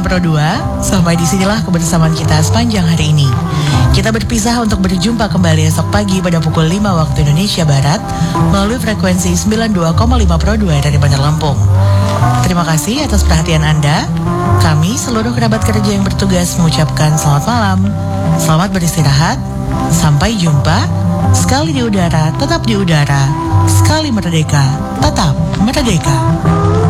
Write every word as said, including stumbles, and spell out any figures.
Pro dua, sampai disinilah kebersamaan kita sepanjang hari ini. Kita berpisah untuk berjumpa kembali esok pagi pada pukul lima waktu Indonesia Barat melalui frekuensi sembilan puluh dua koma lima Pro dua dari Bandar Lampung. Terima kasih atas perhatian Anda. Kami seluruh kerabat kerja yang bertugas mengucapkan selamat malam, selamat beristirahat, sampai jumpa. Sekali di udara, tetap di udara. Sekali merdeka, tetap merdeka.